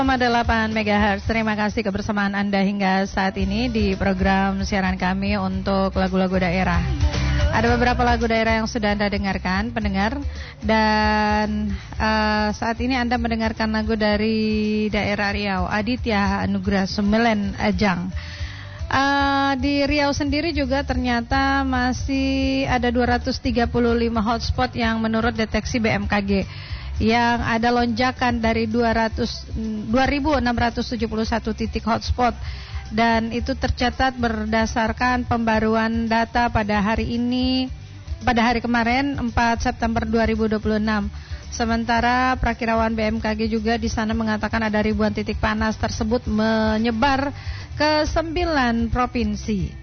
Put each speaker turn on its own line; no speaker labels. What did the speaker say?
8 MHz. Terima kasih kebersamaan Anda hingga saat ini di program siaran kami untuk lagu-lagu daerah. Ada beberapa lagu daerah yang sudah Anda dengarkan, pendengar. Dan saat ini Anda mendengarkan lagu dari daerah Riau, Aditya Anugrah Sumelen Ajang. Di Riau sendiri juga ternyata masih ada 235 hotspot yang menurut deteksi BMKG, yang ada lonjakan dari 2.671 titik hotspot, dan itu tercatat berdasarkan pembaruan data pada hari kemarin 4 September 2026. Sementara Prakirawan BMKG juga di sana mengatakan ada ribuan titik panas tersebut menyebar ke 9 provinsi.